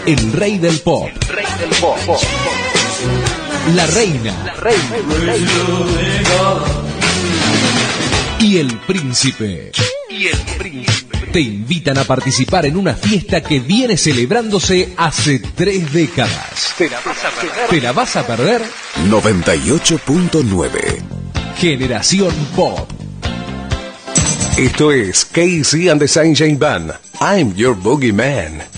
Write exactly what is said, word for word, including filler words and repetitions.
el rey del pop. El rey del pop. La reina. La reina. Y el príncipe. Y el príncipe. Te invitan a participar en una fiesta que viene celebrándose hace tres décadas. ¿Te la vas a perder? ¿Te la vas a perder? noventa y ocho punto nueve. Generación Pop. Esto es Casey and the Sunshine Band. I'm your boogeyman.